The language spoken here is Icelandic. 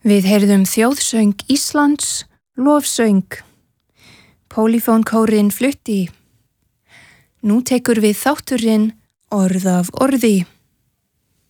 Við heyrðum þjóðsöng Íslands, lofsöng. Pólifónkórinn flutti. Nú tekur við þátturinn Orð af orði.